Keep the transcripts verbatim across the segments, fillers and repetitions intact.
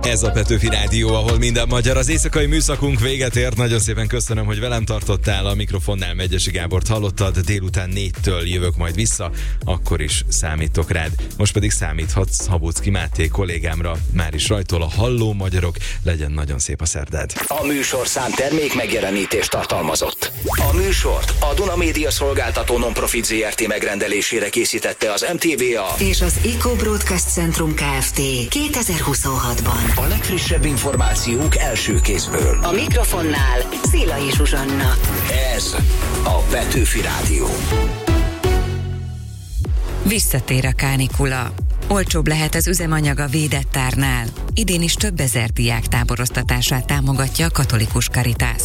Ez a Petőfi Rádió, ahol minden magyar. Az éjszakai műszakunk véget ért. Nagyon szépen köszönöm, hogy velem tartottál. A mikrofonnál Megyesi Gábort hallottad. Délután négytől jövök majd vissza, akkor is számítok rád. Most pedig számíthatsz Habóczki Máté kollégámra. Már is rajtól a Halló Magyarok. Legyen nagyon szép a szerdád. A műsorszám termék megjelenítést tartalmazott. A műsort a Duna Média Szolgáltató Non-Profit zé er té megrendelésére készítette az em té vé á és az Eco Broadcast Centrum Kft. kétezer-huszonhatban. A legfrissebb információk első kézből. A mikrofonnál Szilai Zsuzsanna. Ez a Petőfi Rádió. Visszatér a kánikula. Olcsóbb lehet az üzemanyag a védett árnál. Idén is több ezer diák táboroztatását támogatja a Katolikus Caritas.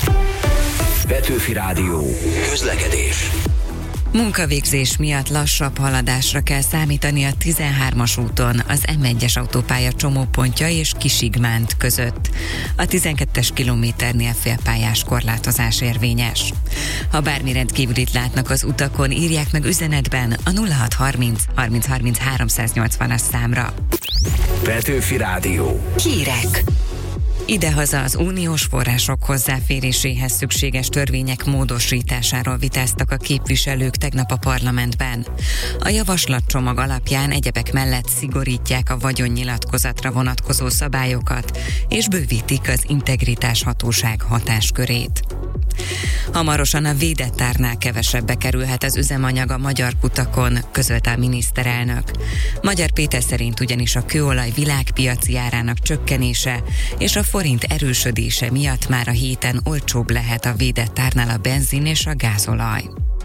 Petőfi Rádió. Közlekedés. Munkavégzés miatt lassabb haladásra kell számítani a tizenhármas úton, az em egyes autópálya csomópontja és Kisigmánt között. A tizenkettes kilométernél félpályás korlátozás érvényes. Ha bármi rendkívülit látnak az utakon, írják meg üzenetben a nulla hat harminc harminc harminc háromszáznyolcvanas számra. Petőfi Rádió. Hírek. Idehaza az uniós források hozzáféréséhez szükséges törvények módosításáról vitáztak a képviselők tegnap a parlamentben. A javaslatcsomag alapján egyebek mellett szigorítják a vagyonnyilatkozatra vonatkozó szabályokat, és bővítik az integritás hatóság hatáskörét. Hamarosan a védett árnál kevesebbe kerülhet az üzemanyag a magyar kutakon, közölte a miniszterelnök. Magyar Péter szerint ugyanis a kőolaj világpiaci árának csökkenése és a forint erősödése miatt már a héten olcsóbb lehet a védett árnál a benzin és a gázolaj.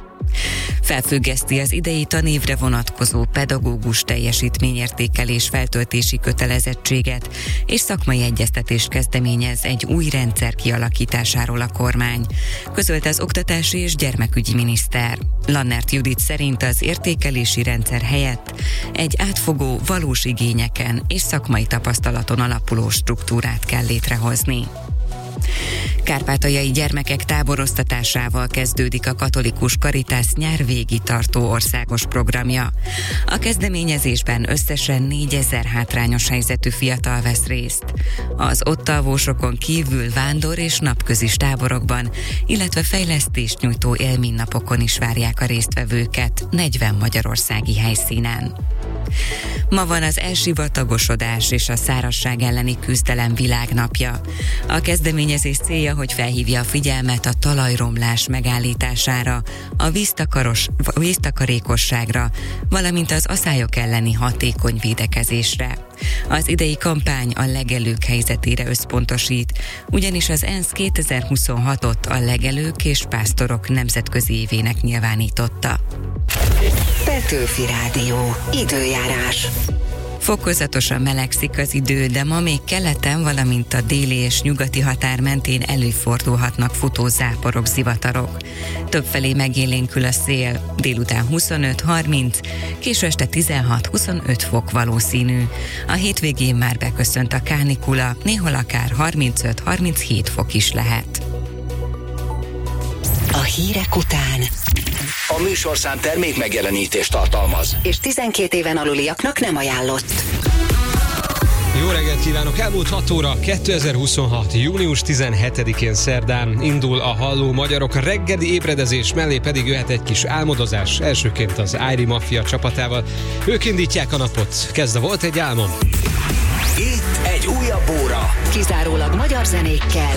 Felfüggeszti az idei tanévre vonatkozó pedagógus teljesítményértékelés feltöltési kötelezettséget, és szakmai egyeztetést kezdeményez egy új rendszer kialakításáról a kormány, közölte az oktatási és gyermekügyi miniszter. Lannert Judit szerint az értékelési rendszer helyett egy átfogó, valós igényeken és szakmai tapasztalaton alapuló struktúrát kell létrehozni. Kárpátaljai gyermekek táboroztatásával kezdődik a Katolikus Caritas nyárvégi tartó országos programja. A kezdeményezésben összesen négyezer hátrányos helyzetű fiatal vesz részt. Az ott alvósokon kívül vándor és napközis táborokban, illetve fejlesztést nyújtó élménynapokon is várják a résztvevőket negyven magyarországi helyszínen. Ma van az elsivatagosodás és a szárazság elleni küzdelem világnapja. A kezdeményezés célja, hogy felhívja a figyelmet a talajromlás megállítására, a víztakaros, víztakarékosságra, valamint az aszályok elleni hatékony védekezésre. Az idei kampány a legelők helyzetére összpontosít, ugyanis az ENSZ kétezer-huszonhatot a legelők és pásztorok nemzetközi évének nyilvánította. Petőfi Rádió. Időjárás. Fokozatosan melegszik az idő, de ma még keleten, valamint a déli és nyugati határ mentén előfordulhatnak futózáporok, zivatarok. Többfelé megélénkül a szél, délután huszonöt harminc, késő este tizenhat huszonöt fok valószínű. A hétvégén már beköszönt a kánikula, néhol akár harmincöt harminchét fok is lehet. A hírek után A műsorszám termék megjelenítést tartalmaz. és tizenkét éven aluliaknak nem ajánlott. Jó reggelt kívánok! Elmúlt hat óra, kétezer-huszonhat. június tizenhetedikén szerdán indul a Halló Magyarok. Reggeli ébredezés mellé pedig jöhet egy kis álmodozás, elsőként az Ári Mafia csapatával. Ők indítják a napot. Kezdve volt egy álmom. Itt egy újabb óra. Kizárólag magyar zenékkel.